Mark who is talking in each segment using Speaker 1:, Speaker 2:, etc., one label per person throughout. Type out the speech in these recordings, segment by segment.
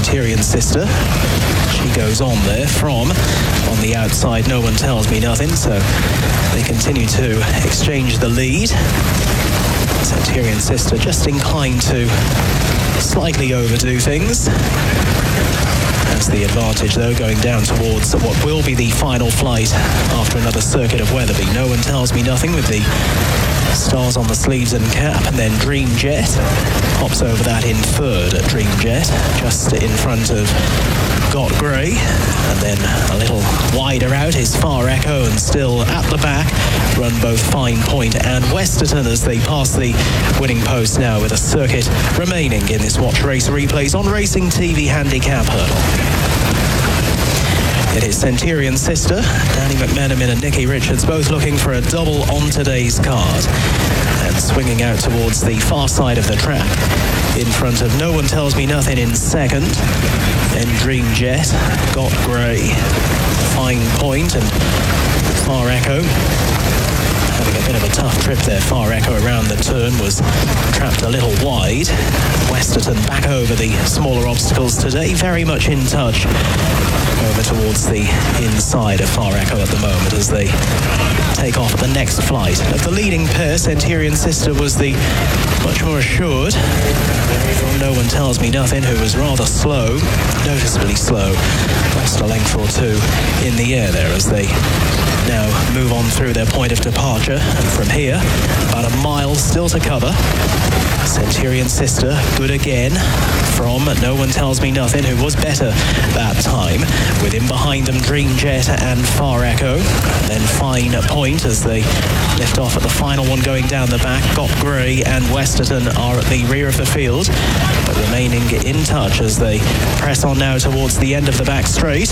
Speaker 1: Centurion Sister. She goes on there from on the outside. No One Tells Me Nothing, so they continue to exchange the lead. Centurion Sister just inclined to slightly overdo things. That's the advantage, though, going down towards what will be the final flight after another circuit of Wetherby. No One Tells Me Nothing with the stars on the sleeves and cap, and then Dream Jet pops over that in third. Dream Jet just in front of Got Grey, and then a little wider out is Far Echo, and still at the back run both Fine Point and Westerton as they pass the winning post now, with a circuit remaining in this Watch Race Replays on Racing TV Handicap Hurdle. It is Centurion Sister, Danny McMenamin and Nicky Richards both looking for a double on today's card. And swinging out towards the far side of the track. In front of No One Tells Me Nothing in second. Then Dream Jet, Got Grey, Fine Point and Far Echo. Having a bit of a tough trip there. Far Echo around the turn was trapped a little wide. Westerton back over the smaller obstacles today, very much in touch over towards the inside of Far Echo at the moment as they take off at the next flight. Of the leading pair, Centurion Sister was the much more assured from No One Tells Me Nothing, who was rather slow, noticeably slow. Lost a length or two in the air there as they now move on through their point of departure. And from here, about a mile still to cover. Centurion Sister, good again from No One Tells Me Nothing, who was better that time. With him behind them, Dream Jet and Far Echo. Then Fine Point as they lift off at the final one going down the back. Got Grey and Westerton are at the rear of the field, but remaining in touch as they press on now towards the end of the back straight.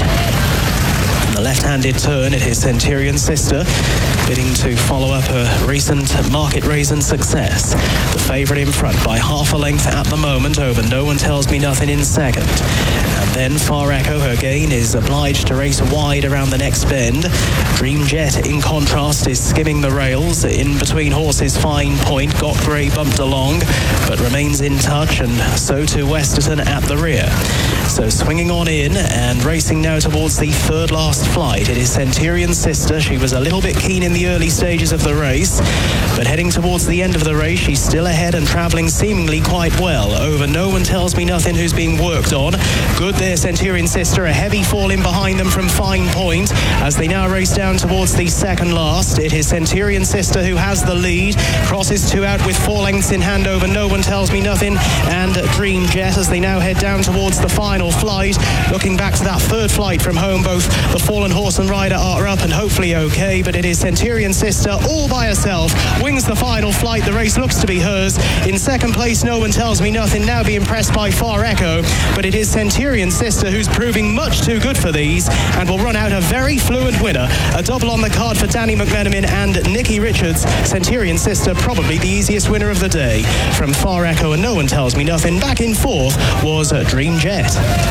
Speaker 1: The left-handed turn, it is Centurion Sister bidding to follow up her recent market raisin success. The favourite in front by half a length at the moment over No One Tells Me Nothing in second. And then Far Echo, her gain, is obliged to race wide around the next bend. Dream Jet, in contrast, is skimming the rails. In between horses, Fine Point, Got Grey bumped along, but remains in touch, and so too Westerton at the rear. So swinging on in and racing now towards the third last flight. It is Centurion Sister. She was a little bit keen in the early stages of the race, but heading towards the end of the race, she's still ahead and travelling seemingly quite well over No One Tells Me Nothing, who's being worked on. Good there, Centurion Sister. A heavy fall in behind them from Fine Point as they now race down towards the second last. It is Centurion Sister who has the lead. Crosses two out with 4 lengths in hand over No One Tells Me Nothing and Dream Jet as they now head down towards the final flight. Looking back to that third flight from home, both the fallen horse and rider are up and hopefully okay, but it is Centurion Sister all by herself, wings the final flight. The race looks to be hers. In second place, No One Tells Me Nothing, now being pressed by Far Echo, but it is Centurion Sister who's proving much too good for these and will run out a very fluent winner. A double on the card for Danny McMenamin and Nicky Richards. Centurion Sister probably the easiest winner of the day. From Far Echo and No One Tells Me Nothing, back in fourth was Dream Jet.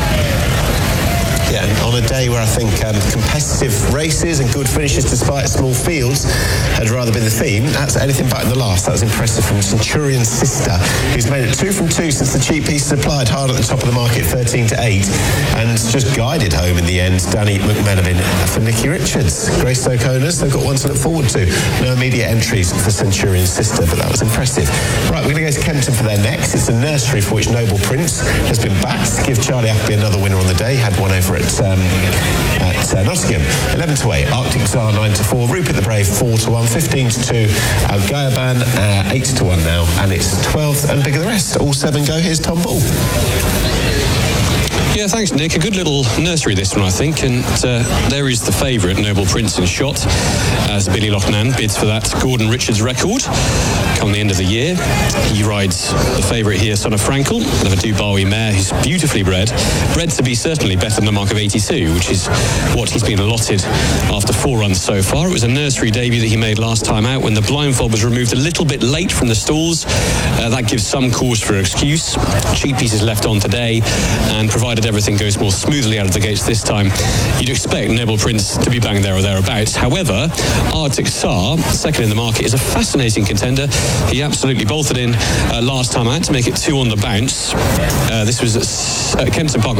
Speaker 2: Yeah, on a day where I think competitive races and good finishes despite small fields had rather been the theme, that's anything but the last. That was impressive from Centurion Sister, who's made it 2 from 2 since the cheap pieces applied hard at the top of the market, 13 to 8, and just guided home in the end. Danny McMenamin for Nicky Richards. Grace Stoke owners, they've got one to look forward to. No immediate entries for Centurion Sister, but that was impressive. Right, we're going to go to Kempton for their next. It's a nursery for which Noble Prince has been backed. Give Charlie Appleby another winner on the day. Had one over at Nottingham, 11 to 8. Arctic Czar 9 to 4. Rupert the Brave 4 to 1. 15 to 2. Gayaban 8 to 1 now, and it's 12 and bigger the rest. All 7 go. Here's Tom Ball.
Speaker 3: Yeah, thanks, Nick. A good little nursery, this one, I think. And there is the favourite, Noble Prince in shot, as Billy Loughnane bids for that Gordon Richards record come the end of the year. He rides the favourite here, Son of Frankel, of a Dubawi mare who's beautifully bred to be certainly better than the mark of 82, which is what he's been allotted after 4 runs so far. It was a nursery debut that he made last time out when the blindfold was removed a little bit late from the stalls. That gives some cause for excuse. Cheap pieces left on today, and provided everything goes more smoothly out of the gates this time, you'd expect Noble Prince to be bang there or thereabouts. However, Arctic Czar, second in the market, is a fascinating contender. He absolutely bolted in last time out to make it 2 on the bounce. This was at Kempton Park